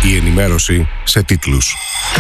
Η ενημέρωση σε τίτλους.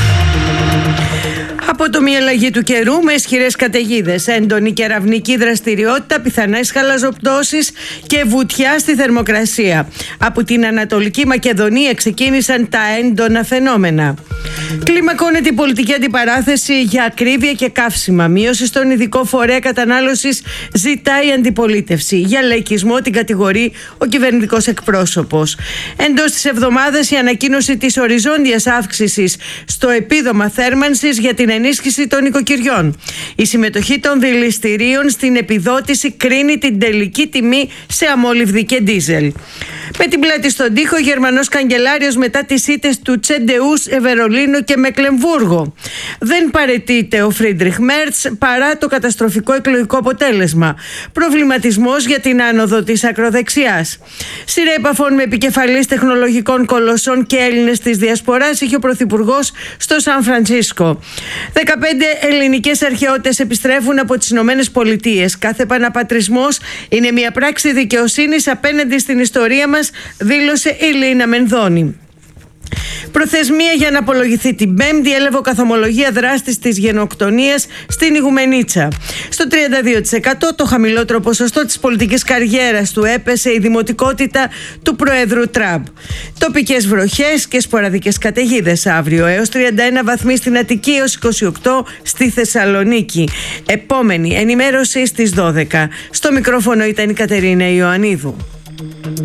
Απότομη αλλαγή του καιρού με ισχυρές καταιγίδες, έντονη κεραυνική δραστηριότητα, πιθανές χαλαζοπτώσεις και βουτιά στη θερμοκρασία. Από την Ανατολική Μακεδονία ξεκίνησαν τα έντονα φαινόμενα. Κλιμακώνεται η πολιτική αντιπαράθεση για ακρίβεια και καύσιμα. Μείωση στον ειδικό φορέα κατανάλωσης ζητάει η αντιπολίτευση. Για λαϊκισμό την κατηγορεί ο κυβερνητικός εκπρόσωπος. Εντός της εβδομάδας η ανακοίνωση της οριζόντιας αύξησης στο επίδομα θέρμανσης για την ενίσχυση των οικοκυριών. Η συμμετοχή των δηληστηρίων στην επιδότηση κρίνει την τελική τιμή σε αμόλυβδη και ντίζελ. Με την πλάτη στον τοίχο, ο Γερμανός καγκελάριος μετά τις ήττες του Τσεντεούς, Βερολίνο και Μεκλεμβούργο. Δεν παραιτείται ο Φρίντριχ Μέρτς παρά το καταστροφικό εκλογικό αποτέλεσμα. Προβληματισμός για την άνοδο της ακροδεξιάς. Σειρά επαφών με επικεφαλής τεχνολογικών κολοσσών και Έλληνες της Διασποράς είχε ο Πρωθυπουργός στο Σαν Φρανσίσκο. 15 ελληνικές αρχαιότητες επιστρέφουν από τις Ηνωμένες Πολιτείες. Κάθε επαναπατρισμός είναι μια πράξη δικαιοσύνης απέναντι στην ιστορία μας, δήλωσε η Λίνα Μενδώνη. Προθεσμία για να απολογηθεί την Πέμπτη έλαβε καθομολογία δράστης της γενοκτονίας στην Ιγουμενίτσα. Στο 32%, το χαμηλότερο ποσοστό της πολιτικής καριέρας του, έπεσε η δημοτικότητα του Προέδρου Τραμπ. Τοπικές βροχές και σποραδικές καταιγίδες αύριο, έως 31 βαθμοί στην Αττική, έως 28 στη Θεσσαλονίκη. Επόμενη ενημέρωση στις 12. Στο μικρόφωνο ήταν η Κατερίνα Ιωαννίδου.